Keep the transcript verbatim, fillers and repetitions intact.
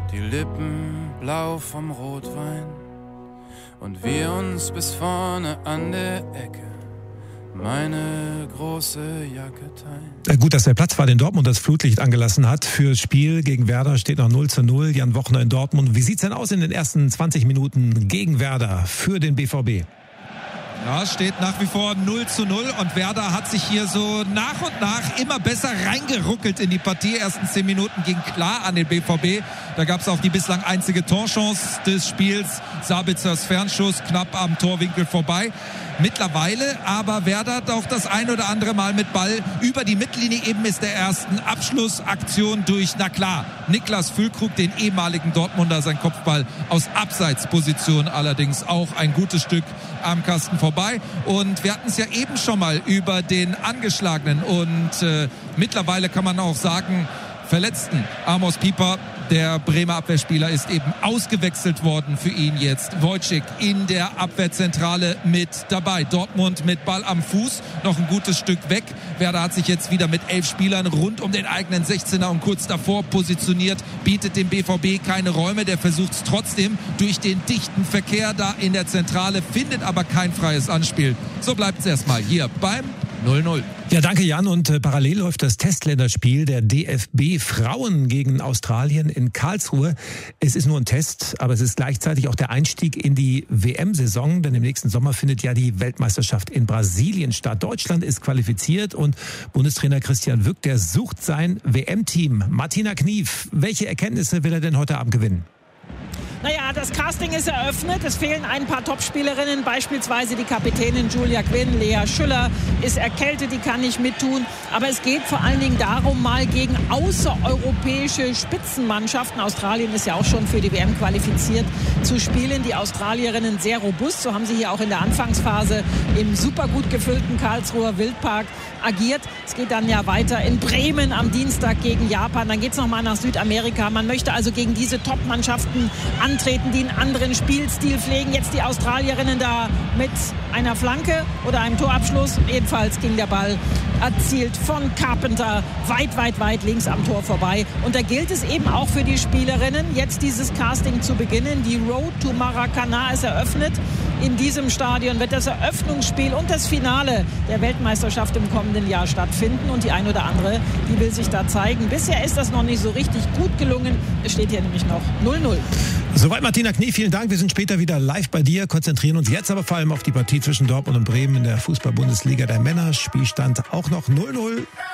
die Lippen blau vom Rotwein und wir uns bis vorne an der Ecke meine große Jacke teilen. Gut, dass der Platzwart in Dortmund das Flutlicht angelassen hat. Fürs Spiel gegen Werder steht noch null zu null. Jan Wochner in Dortmund. Wie sieht's denn aus in den ersten zwanzig Minuten gegen Werder für den B V B? Ja, steht nach wie vor null zu null und Werder hat sich hier so nach und nach immer besser reingeruckelt in die Partie. Ersten zehn Minuten ging klar an den B V B. Da gab es auch die bislang einzige Torchance des Spiels. Sabitzers Fernschuss knapp am Torwinkel vorbei. Mittlerweile aber Werder hat auch das ein oder andere Mal mit Ball über die Mittellinie. Eben ist der ersten Abschlussaktion durch, na klar, Niklas Füllkrug, den ehemaligen Dortmunder, sein Kopfball aus Abseitsposition, allerdings auch ein gutes Stück am Kasten vorbei. Und wir hatten es ja eben schon mal über den angeschlagenen und äh, mittlerweile kann man auch sagen, verletzten Amos Pieper. Der Bremer Abwehrspieler ist eben ausgewechselt worden für ihn jetzt. Wojcik in der Abwehrzentrale mit dabei. Dortmund mit Ball am Fuß, noch ein gutes Stück weg. Werder hat sich jetzt wieder mit elf Spielern rund um den eigenen sechzehner und kurz davor positioniert, bietet dem B V B keine Räume. Der versucht es trotzdem durch den dichten Verkehr da in der Zentrale, findet aber kein freies Anspiel. So bleibt es erstmal hier beim null null. Ja, danke Jan. Und äh, parallel läuft das Testländerspiel der D F B Frauen gegen Australien in Karlsruhe. Es ist nur ein Test, aber es ist gleichzeitig auch der Einstieg in die W M-Saison, denn im nächsten Sommer findet ja die Weltmeisterschaft in Brasilien statt. Deutschland ist qualifiziert und Bundestrainer Christian Wück, der sucht sein W M-Team. Martina Knief, welche Erkenntnisse will er denn heute Abend gewinnen? Naja, das Casting ist eröffnet. Es fehlen ein paar Topspielerinnen, beispielsweise die Kapitänin Julia Quinn. Lea Schüller ist erkältet, die kann nicht mittun. Aber es geht vor allen Dingen darum, mal gegen außereuropäische Spitzenmannschaften, Australien ist ja auch schon für die W M qualifiziert, zu spielen. Die Australierinnen sehr robust, so haben sie hier auch in der Anfangsphase im super gut gefüllten Karlsruher Wildpark agiert. Es geht dann ja weiter in Bremen am Dienstag gegen Japan. Dann geht es nochmal nach Südamerika. Man möchte also gegen diese Top-Mannschaften antreten, die einen anderen Spielstil pflegen. Jetzt die Australierinnen da mit einer Flanke oder einem Torabschluss. Jedenfalls ging der Ball erzielt von Carpenter weit, weit, weit links am Tor vorbei. Und da gilt es eben auch für die Spielerinnen, jetzt dieses Casting zu beginnen. Die Road to Maracana ist eröffnet. In diesem Stadion wird das Eröffnungsspiel und das Finale der Weltmeisterschaft im kommenden Jahr stattfinden. Und die ein oder andere, die will sich da zeigen. Bisher ist das noch nicht so richtig gut gelungen. Es steht hier nämlich noch null null. Soweit Martina Knie, vielen Dank. Wir sind später wieder live bei dir, konzentrieren uns jetzt aber vor allem auf die Partie zwischen Dortmund und Bremen in der Fußball-Bundesliga der Männer. Spielstand auch noch null null.